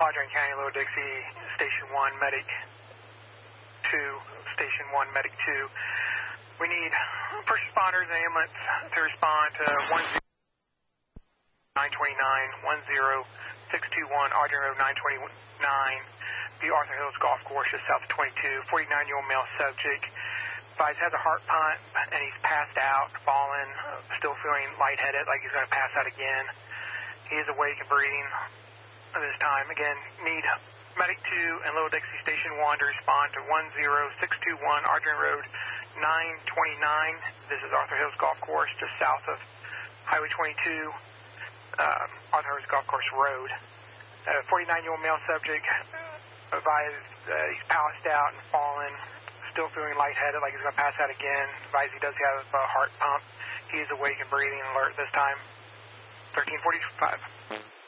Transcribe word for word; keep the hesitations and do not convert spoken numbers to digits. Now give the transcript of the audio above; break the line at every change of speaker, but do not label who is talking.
Padre County, Little Dixie, Station one, Medic two, Station one, Medic two. We need first responders and ambulance to respond to one zero nine twenty-nine, one zero six two one, Audrey Road nine twenty-nine, the Arthur Hills Golf Course, just south of twenty-two. forty-nine-year-old male subject. Advised has a heart pump, and he's passed out, fallen, uh, still feeling lightheaded, like he's going to pass out again. He is awake and breathing at this time. Again, need Medic two and Little Dixie Station one to respond to one zero six two one, Argent Road nine twenty-nine. This is Arthur Hills Golf Course, just south of Highway twenty-two, uh, Arthur Hills Golf Course Road. Uh, forty-nine-year-old male subject, advised uh, he's passed out and fallen, still feeling lightheaded, like he's going to pass out again. Advised he does have a heart pump. He is awake and breathing, alert this time. thirteen forty-five.